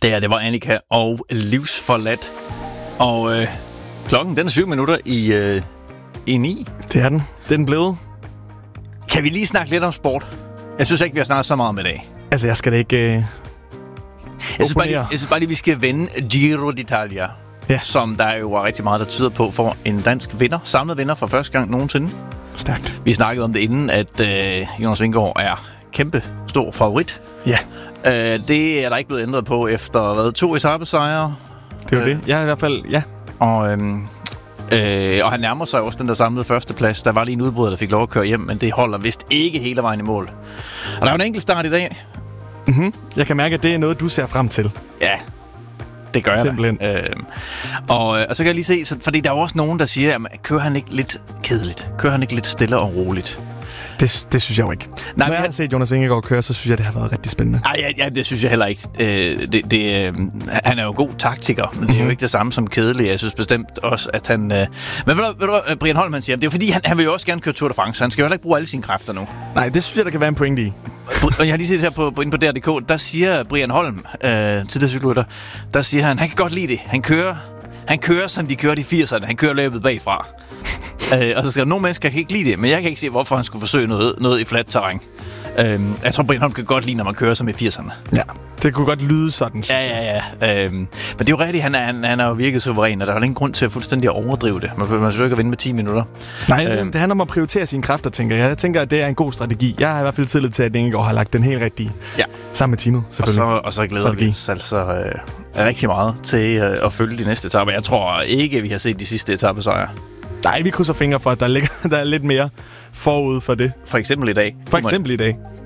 Det var Annika og Livsforladt. Og klokken, den er 7 minutter i 9. Det er den. Det er den blevet. Kan vi lige snakke lidt om sport? Jeg synes ikke, vi har snakket så meget om i dag. Altså, jeg skal da ikke Jeg synes bare lige, vi skal vende Giro d'Italia. Ja. Som der jo var rigtig meget, der tyder på for en dansk vinder. Samlet vinder for første gang nogensinde. Stærkt. Vi snakkede om det inden, at Jonas Vingegaard er kæmpe stor favorit. Ja. Det er der ikke blevet ændret på efter 2 etapesejre. Det er jo det. Jeg i hvert fald, ja. Og han nærmer sig også den der samlede førsteplads. Der var lige en udbryder, der fik lov at køre hjem, men det holder vist ikke hele vejen i mål. Og der er jo en enkelt start i dag. Mm-hmm. Jeg kan mærke, at det er noget, du ser frem til. Ja, det gør jeg simpelthen. Og så kan jeg lige se, fordi der er også nogen, der siger, jamen, kører han ikke lidt kedeligt? Kører han ikke lidt stille og roligt? Det synes jeg jo ikke. Når jeg har set Jonas Vingegaard køre, så synes jeg, det har været rigtig spændende. Ja, det synes jeg heller ikke. Han er jo god taktiker, men det er jo ikke det samme som kedelig. Jeg synes bestemt også, at han... Men ved du hvad, Brian Holm siger? Det er fordi, han vil jo også gerne køre Tour de France. Han skal jo heller ikke bruge alle sine kræfter nu. Nej, det synes jeg, der kan være en pointe i. Og jeg har lige set her inde på DR.dk, der siger Brian Holm, tidligere cykelrytter, der siger han kan godt lide det. Han kører, som de kørte i 80'erne. Han kører løbet bagfra. Og så skal nogle mennesker kan ikke lide det, men jeg kan ikke se, hvorfor han skulle forsøge noget i fladt terræn. Jeg tror, Brian Holm kan godt lide, når man kører som i 80'erne. Ja, det kunne godt lyde sådan. Ja. Men det er jo rigtigt, han er jo virkelig suveræn, og der er jo ingen grund til at fuldstændig overdrive det. Man forsøger ikke at vinde med 10 minutter. Nej, det handler om at prioritere sine kræfter, tænker jeg. Jeg tænker, at det er en god strategi. Jeg har i hvert fald tillid til, at Vingegaard har lagt den helt rigtige. Ja. Sammen med teamet, selvfølgelig. Og så glæder vi os altså rigtig meget til at følge de næste etaper. Jeg tror ikke, vi har set de sidste etapesejre. Nej, vi krydser fingre for, at der er lidt mere forud for det. For eksempel i dag.